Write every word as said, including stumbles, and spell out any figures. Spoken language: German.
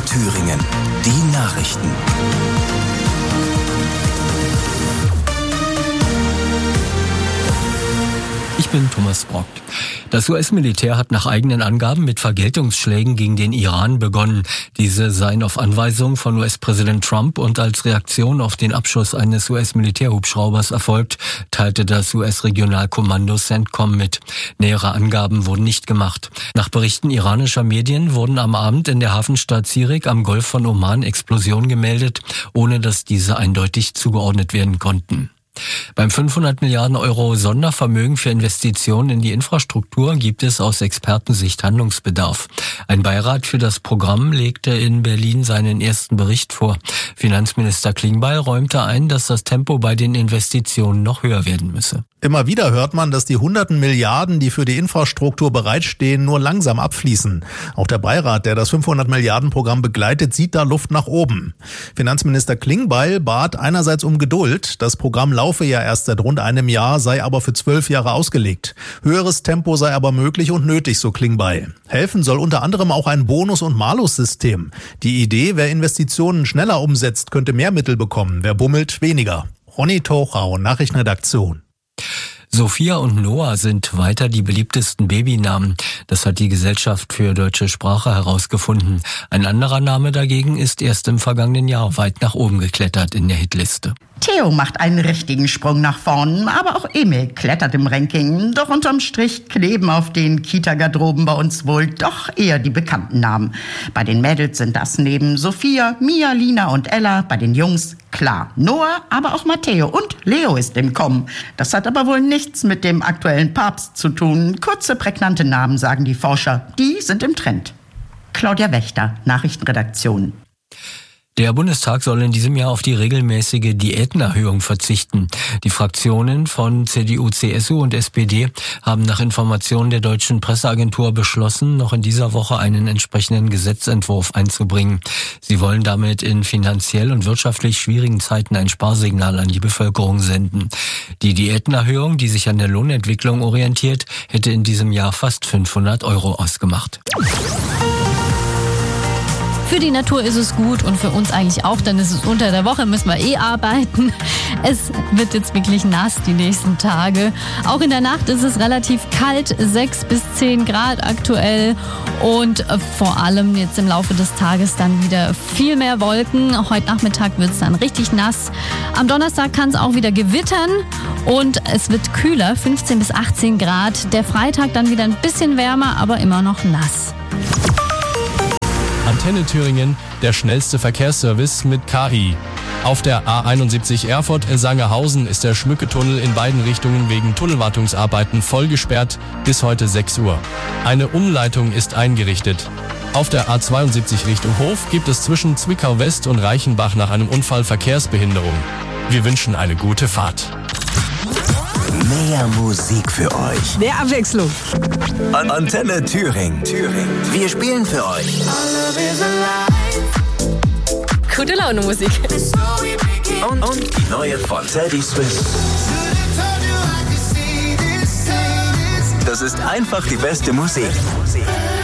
Thüringen. Die Nachrichten. Ich bin Thomas Brock. Das U S-Militär hat nach eigenen Angaben mit Vergeltungsschlägen gegen den Iran begonnen. Diese seien auf Anweisung von U S-Präsident Trump und als Reaktion auf den Abschuss eines U S-Militärhubschraubers erfolgt, teilte das U S-Regionalkommando CENTCOM mit. Nähere Angaben wurden nicht gemacht. Nach Berichten iranischer Medien wurden am Abend in der Hafenstadt Sirik am Golf von Oman Explosionen gemeldet, ohne dass diese eindeutig zugeordnet werden konnten. Beim fünfhundert Milliarden Euro Sondervermögen für Investitionen in die Infrastruktur gibt es aus Expertensicht Handlungsbedarf. Ein Beirat für das Programm legte in Berlin seinen ersten Bericht vor. Finanzminister Klingbeil räumte ein, dass das Tempo bei den Investitionen noch höher werden müsse. Immer wieder hört man, dass die hunderten Milliarden, die für die Infrastruktur bereitstehen, nur langsam abfließen. Auch der Beirat, der das fünfhundert Milliarden Programm begleitet, sieht da Luft nach oben. Finanzminister Klingbeil bat einerseits um Geduld. Das Programm laufe ja erst seit rund einem Jahr, sei aber für zwölf Jahre ausgelegt. Höheres Tempo sei aber möglich und nötig, so Klingbeil. Helfen soll unter anderem auch ein Bonus- und Malus-System. Die Idee, wer Investitionen schneller umsetzt, könnte mehr Mittel bekommen, wer bummelt, weniger. Ronny Tochau, Nachrichtenredaktion. Sophia und Noah sind weiter die beliebtesten Babynamen. Das hat die Gesellschaft für deutsche Sprache herausgefunden. Ein anderer Name dagegen ist erst im vergangenen Jahr weit nach oben geklettert in der Hitliste. Theo macht einen richtigen Sprung nach vorn, aber auch Emil klettert im Ranking. Doch unterm Strich kleben auf den Kita-Garderoben bei uns wohl doch eher die bekannten Namen. Bei den Mädels sind das neben Sophia, Mia, Lina und Ella, bei den Jungs klar Noah, aber auch Matteo und Leo ist im Kommen. Das hat aber wohl nichts mit dem aktuellen Papst zu tun. Kurze, prägnante Namen, sagen die Forscher. Die sind im Trend. Claudia Wächter, Nachrichtenredaktion. Der Bundestag soll in diesem Jahr auf die regelmäßige Diätenerhöhung verzichten. Die Fraktionen von C D U, C S U und S P D haben nach Informationen der deutschen Presseagentur beschlossen, noch in dieser Woche einen entsprechenden Gesetzentwurf einzubringen. Sie wollen damit in finanziell und wirtschaftlich schwierigen Zeiten ein Sparsignal an die Bevölkerung senden. Die Diätenerhöhung, die sich an der Lohnentwicklung orientiert, hätte in diesem Jahr fast fünfhundert Euro ausgemacht. Für die Natur ist es gut und für uns eigentlich auch, denn es ist unter der Woche, müssen wir eh arbeiten. Es wird jetzt wirklich nass die nächsten Tage. Auch in der Nacht ist es relativ kalt, sechs bis zehn Grad aktuell und vor allem jetzt im Laufe des Tages dann wieder viel mehr Wolken. Heute Nachmittag wird es dann richtig nass. Am Donnerstag kann es auch wieder gewittern und es wird kühler, fünfzehn bis achtzehn Grad. Der Freitag dann wieder ein bisschen wärmer, aber immer noch nass. Antenne Thüringen, der schnellste Verkehrsservice mit K I. Auf der A einundsiebzig Erfurt-Sangerhausen ist der Schmücketunnel in beiden Richtungen wegen Tunnelwartungsarbeiten voll gesperrt bis heute sechs Uhr. Eine Umleitung ist eingerichtet. Auf der A zweiundsiebzig Richtung Hof gibt es zwischen Zwickau West und Reichenbach nach einem Unfall Verkehrsbehinderung. Wir wünschen eine gute Fahrt. Mehr Musik für euch. Mehr Abwechslung. An Antenne Thüringen. Thüringen. Wir spielen für euch. Gute Laune Musik. Und, und die neue von Teddy Swims. Das ist einfach die beste Musik.